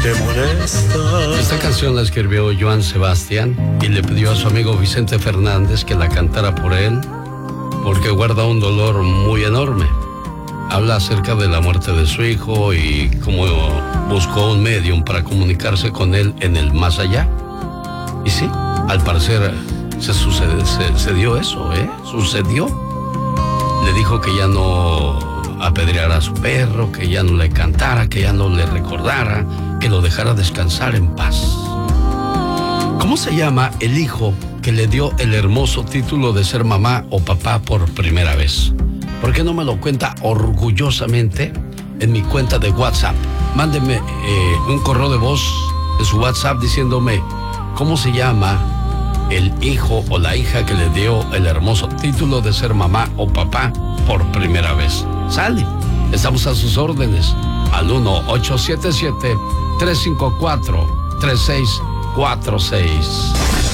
te molesta. Esta canción la escribió Joan Sebastián y le pidió a su amigo Vicente Fernández que la cantara por él, porque guarda un dolor muy enorme. Habla acerca de la muerte de su hijo y cómo buscó un medium para comunicarse con él en el más allá. Y sí, al parecer se dio eso, sucedió. Le dijo que ya no apedreara a su perro, que ya no le cantara, que ya no le recordara, que lo dejara descansar en paz. ¿Cómo se llama el hijo que le dio el hermoso título de ser mamá o papá por primera vez? ¿Por qué no me lo cuenta orgullosamente en mi cuenta de WhatsApp? Mándeme un correo de voz en su WhatsApp diciéndome cómo se llama el hijo o la hija que le dio el hermoso título de ser mamá o papá por primera vez. Sale, estamos a sus órdenes al 1-877-354-3646.